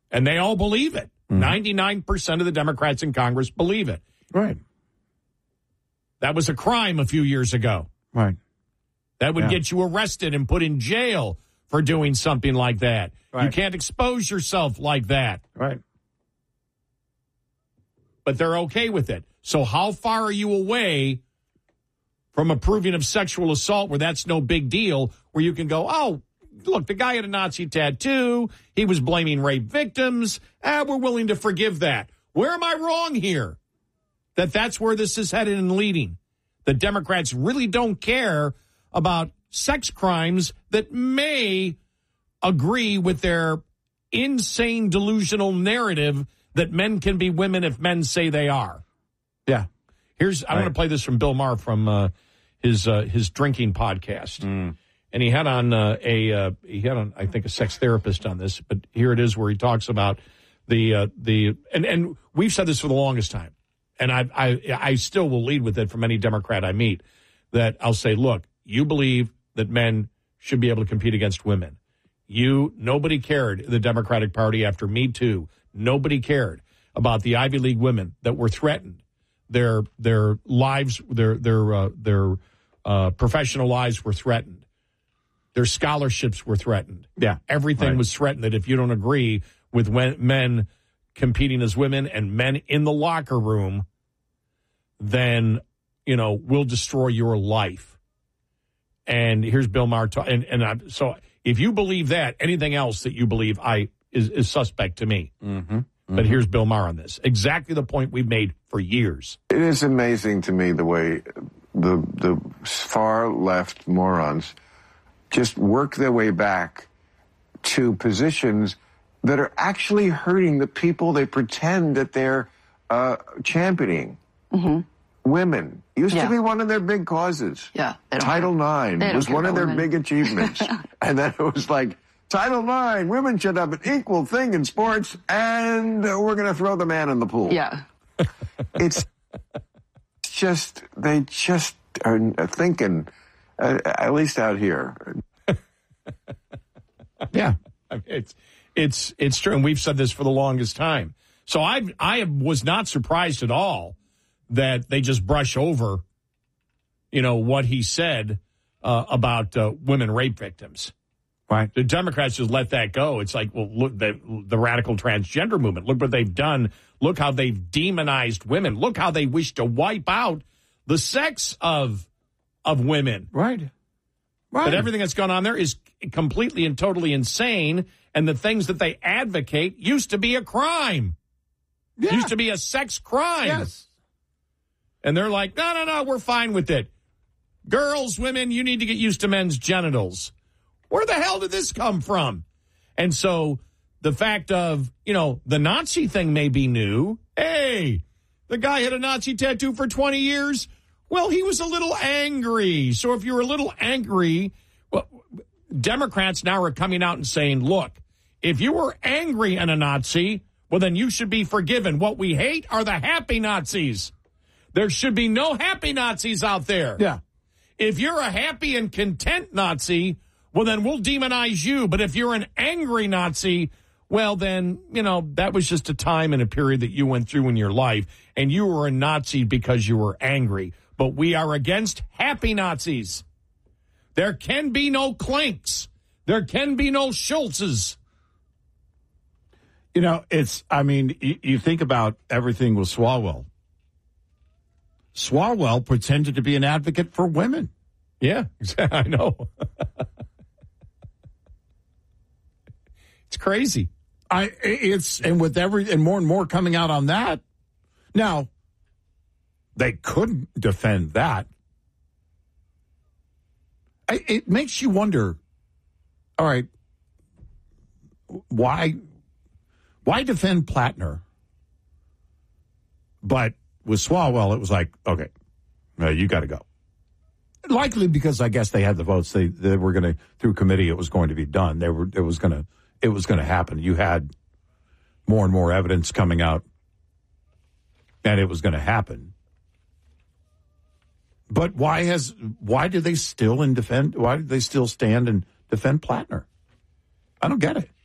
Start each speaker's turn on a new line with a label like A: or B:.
A: And they all believe it. 99% of the Democrats in Congress believe it.
B: Right.
A: That was a crime a few years ago.
B: Right.
A: That would get you arrested and put in jail for doing something like that.
B: Right.
A: You can't expose yourself like that.
B: Right.
A: But they're okay with it. So how far are you away from approving of sexual assault where that's no big deal, where you can go, oh, look, the guy had a Nazi tattoo. He was blaming rape victims. We're willing to forgive that. Where am I wrong here? That's where this is headed and leading. The Democrats really don't care about sex crimes that may agree with their insane delusional narrative that men can be women if men say they are.
B: Yeah.
A: I want to play this from Bill Maher from his drinking podcast. And he had on I think a sex therapist on this, but here it is where he talks about and we've said this for the longest time, and I still will lead with it from any Democrat I meet, that I'll say, look, you believe that men should be able to compete against women. Nobody cared in the Democratic Party after Me Too. Nobody cared about the Ivy League women that were threatened. Their lives, their professional lives were threatened. Their scholarships were threatened.
B: Yeah,
A: everything was threatened. That if you don't agree with men competing as women and men in the locker room, then we'll destroy your life. And here's Bill Maher. So if you believe that, anything else that you believe is suspect to me. But here's Bill Maher on this. Exactly the point we've made for years.
C: It is amazing to me the way the far left morons just work their way back to positions that are actually hurting the people they pretend that they're championing. Women used to be one of their big causes.
D: Yeah.
C: Title IX was one of their big achievements. And then it was like, Title IX, women should have an equal thing in sports, and we're going to throw the man in the pool.
D: Yeah.
C: It's just, they just are thinking, at least out here.
A: Yeah. It's true, and we've said this for the longest time. So I was not surprised at all that they just brush over, what he said about women rape victims.
B: Right.
A: The Democrats just let that go. It's like, well, look, the radical transgender movement. Look what they've done. Look how they've demonized women. Look how they wish to wipe out the sex of women.
B: Right.
A: But everything that's gone on there is completely and totally insane. And the things that they advocate used to be a crime. Yeah. Used to be a sex crime.
B: Yes.
A: And they're like, no, we're fine with it. Girls, women, you need to get used to men's genitals. Where the hell did this come from? And so the fact of, the Nazi thing may be new. Hey, the guy had a Nazi tattoo for 20 years. Well, he was a little angry. So if you're a little angry, well, Democrats now are coming out and saying, look, if you were angry at a Nazi, well, then you should be forgiven. What we hate are the happy Nazis. There should be no happy Nazis out there.
B: Yeah.
A: If you're a happy and content Nazi, well, then we'll demonize you. But if you're an angry Nazi, well, then, that was just a time and a period that you went through in your life, and you were a Nazi because you were angry. But we are against happy Nazis. There can be no Klinks. There can be no Schultzes.
B: You think about everything with Swalwell. Swalwell pretended to be an advocate for women.
A: Yeah, I know. It's crazy.
B: And more and more coming out on that. Now, they couldn't defend that. It makes you wonder, all right, why defend Plattner? But with Swalwell, it was like, okay, you got to go. Likely because I guess they had the votes. They were going to, through committee, it was going to be done. It was going to happen. You had more and more evidence coming out, and it was going to happen. But why do they still stand and defend Plattner? I don't get it.